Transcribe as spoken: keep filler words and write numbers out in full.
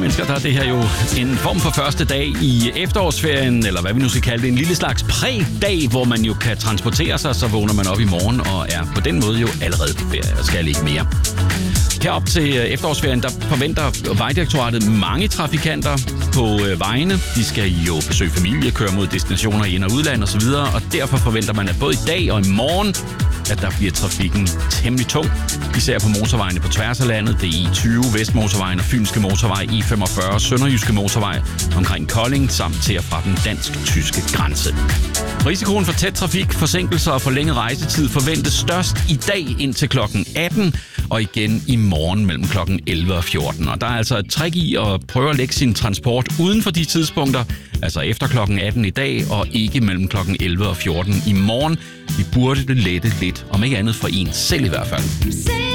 mennesker, der er det her jo en form for første dag i efterårsferien, eller hvad vi nu skal kalde det, en lille slags præ-dag, hvor man jo kan transportere sig, så vågner man op i morgen og er på den måde jo allerede på ferie og skal ikke mere. Herop til efterårsferien, der forventer Vejdirektoratet mange trafikanter på vejene. De skal jo besøge familie, køre mod destinationer i ind- og udland osv., og derfor forventer man, at både i dag og i morgen, at der bliver trafikken temmelig tung. Især på motorvejene på tværs af landet. Det er I tyve, Vestmotorvejen og Fynske Motorvej, I femogfyrre, Sønderjyske Motorvej omkring Kolding, samt til og fra den dansk-tyske grænse. Risikoen for tæt trafik, forsinkelser og forlænget rejsetid forventes størst i dag indtil klokken atten, og igen i morgen mellem klokken elleve og fjorten. Og der er altså et trick i at prøve at lægge sin transport uden for de tidspunkter, altså efter klokken atten i dag, og ikke mellem klokken elleve og fjorten i morgen. Vi burde det lette lidt, om ikke andet for en selv i hvert fald.